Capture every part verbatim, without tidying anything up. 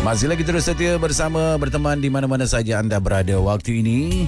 Masih lagi terus setia bersama berteman di mana-mana saja anda berada waktu ini.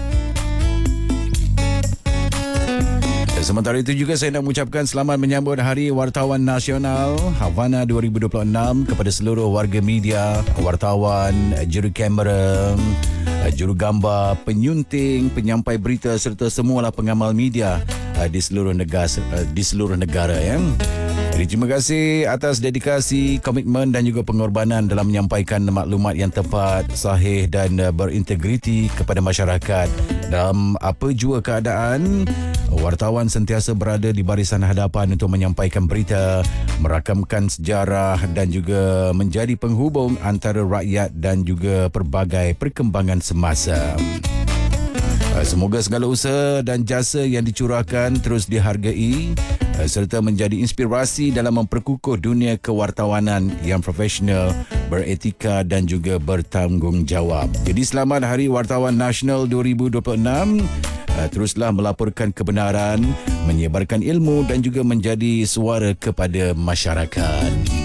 Dan sementara itu juga saya nak mengucapkan selamat menyambut Hari Wartawan Nasional Havana dua ribu dua puluh enam kepada seluruh warga media, wartawan, juru kamera, juru gambar, penyunting, penyampai berita serta semualah pengamal media di seluruh negara di seluruh negara ya. Jadi terima kasih atas dedikasi, komitmen dan juga pengorbanan dalam menyampaikan maklumat yang tepat, sahih dan berintegriti kepada masyarakat. Dalam apa jua keadaan, wartawan sentiasa berada di barisan hadapan untuk menyampaikan berita, merakamkan sejarah dan juga menjadi penghubung antara rakyat dan juga pelbagai perkembangan semasa. Semoga segala usaha dan jasa yang dicurahkan terus dihargai serta menjadi inspirasi dalam memperkukuh dunia kewartawanan yang profesional, beretika dan juga bertanggungjawab. Jadi selamat Hari Wartawan Nasional dua ribu dua puluh enam. Teruslah melaporkan kebenaran, menyebarkan ilmu dan juga menjadi suara kepada masyarakat.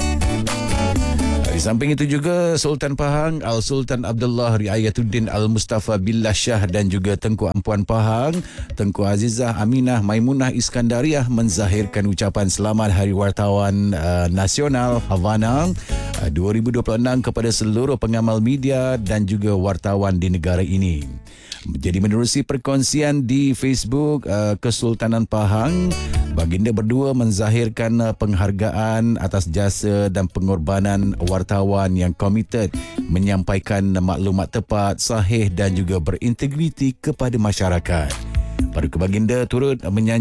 Di samping itu juga Sultan Pahang Al-Sultan Abdullah Riayatuddin Al-Mustafa Billah Shah dan juga Tengku Ampuan Pahang Tengku Azizah Aminah Maimunah Iskandariah menzahirkan ucapan Selamat Hari Wartawan uh, Nasional Havana uh, dua ribu dua puluh enam kepada seluruh pengamal media dan juga wartawan di negara ini. Jadi menerusi perkongsian di Facebook uh, Kesultanan Pahang, baginda berdua menzahirkan uh, penghargaan atas jasa dan pengorbanan wartawan yang komited menyampaikan uh, maklumat tepat, sahih dan juga berintegriti kepada masyarakat. Para baginda turut menyanyi